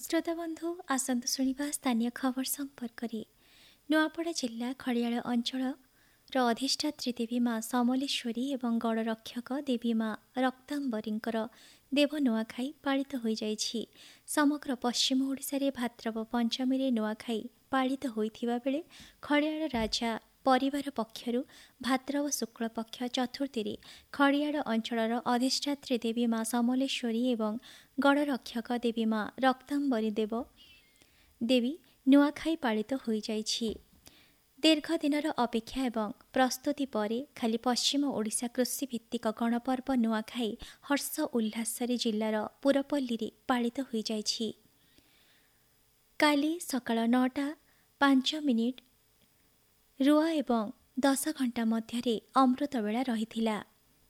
श्रोता बंधु आसतु शुणा स्थानीय खबर संपर्क में। नुआपड़ा जिला खड़ियाल अंचल अधिष्ठात्री देवी माँ समलेश्वरी एवं गणरक्षक देवी माँ रक्तांबरींकर देव नुआखाई पालित हो जाइछि। समग्र पश्चिम ओडिशा रे भाद्रव पंचमी रे नुआखाई पालित होइथिबा बेले खड़ियाल राजा परिवार पक्षरु भाद्रव शुक्ल पक्ष चतुर्थी रे खड़ियाल अंचल अधिष्ठात्री देवी माँ समलेश्वरी एवं गणरक्षक देवी माँ रक्तांबरी देवी नुआखाई पालित हो जाइछि। दीर्घ दिनर अपेक्षा एवं प्रस्तुति परे खाली पश्चिम ओडिशा कृषिभित्तिक गणपर्व नुआखाई हर्ष उल्लास जिलार पुरपल्ली रे पालित हो जाइछि। काली सकाळ 9:05 रुआ एवं 10 घंटा मध्य अमृतबेला रहिथिला।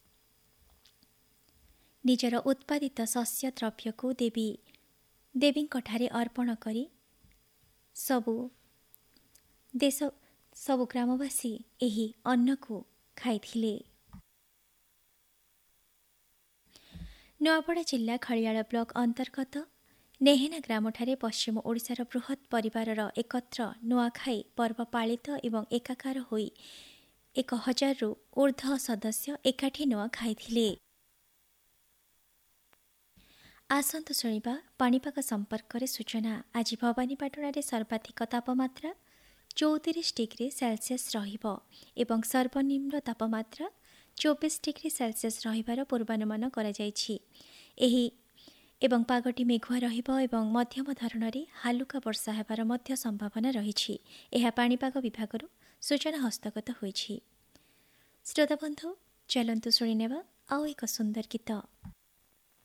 निजर उत्पादित शस्य द्रव्य को देवींठारे अर्पण करी सबु ग्रामवासी एही अन्न को खाइथिले। नुआपड़ा जिला खड़ियाल ब्लॉक अंतर्गत नेहेना ग्रामठारे पश्चिम ओडिशार बृहत परिवार एकत्र नुआखाई पर्व पालित एवं एकाकार होई 1000 रु ऊर्ध्व सदस्य एकाठी नुआ खाइथिले। आसंतु शुणिबा पाणीपाग संपर्क रे सूचना। आज भवानीपाटना रे सर्वाधिक तापमात्रा 34 डिग्री सेल्सियस रहिबो एवं सर्वनिम्न तापमात्रा 24 डिग्री सेल्सियस रहिबार पूर्वानुमान करा जायछि। एवं पागटी मेघुआ रहिबो एवं मध्यम धरणरे हालुका वर्षा हेबार मध्य संभावना रहिछि। एहा पाणीपाग विभागरु सूचना हस्तगत होइछि। श्रोता बंधु चलंतु शुणिनेबा आउ एक सुंदर गीत।